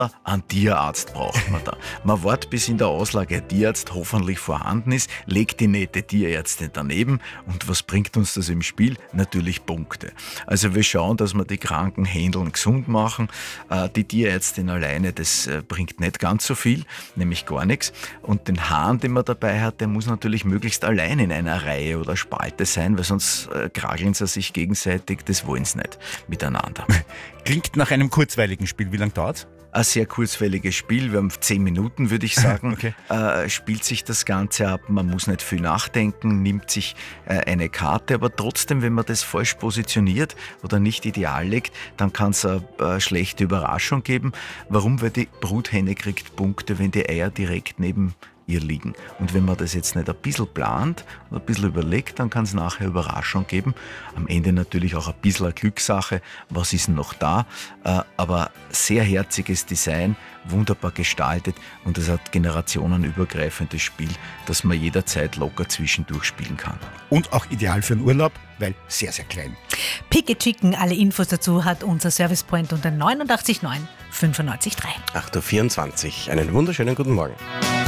einen Tierarzt braucht man da. Man wartet, bis in der Auslage ein Tierarzt hoffentlich vorhanden ist, legt die nette Tierärztin daneben und was bringt uns das im Spiel? Natürlich Punkte. Also wir schauen, dass wir die Kranken handeln, gesund machen. Die Tierärztin alleine, das bringt nicht ganz so viel, nämlich gar nichts. Und den Hahn, den man dabei hat, der muss natürlich möglichst allein in einer Reihe oder Spalte sein, weil sonst krageln sie sich gegenseitig, das wollen sie nicht miteinander. Klingt nach einem kurzweiligen Spiel. Wie lange dauert? Ein sehr kurzweiliges Spiel, wir haben 10 Minuten, würde ich sagen, Okay. Spielt sich das Ganze ab, man muss nicht viel nachdenken, nimmt sich eine Karte, aber trotzdem, wenn man das falsch positioniert oder nicht ideal legt, dann kann es eine schlechte Überraschung geben. Warum? Weil die Bruthenne kriegt Punkte, wenn die Eier direkt neben ihr liegen. Und wenn man das jetzt nicht ein bisschen plant und ein bisschen überlegt, dann kann es nachher Überraschung geben. Am Ende natürlich auch ein bisschen eine Glückssache. Was ist denn noch da? Aber sehr herziges Design, wunderbar gestaltet und es hat generationenübergreifendes Spiel, das man jederzeit locker zwischendurch spielen kann. Und auch ideal für einen Urlaub, weil sehr, sehr klein. Picke Chicken, alle Infos dazu hat unser Servicepoint unter 89 9 95 3. 8.24 Uhr. Einen wunderschönen guten Morgen.